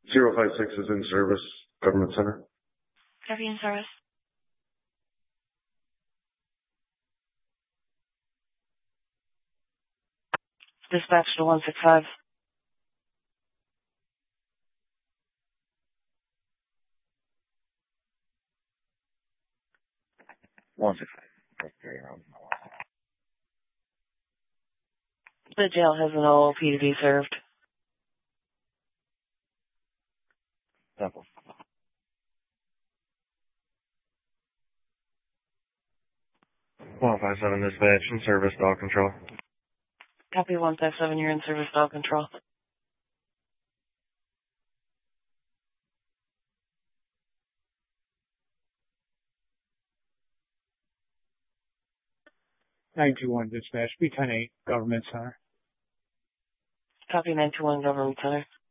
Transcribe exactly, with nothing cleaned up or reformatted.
zero five six is in service, Government Center. Copy in service. Dispatch to one six five. one six five. The jail has an O O P to be served. Temple. one five seven dispatch in service, dog control. Copy one five seven, you're in service, dog control. nine two one dispatch, B ten eight, Government Center. Copy nine two one, Government Center.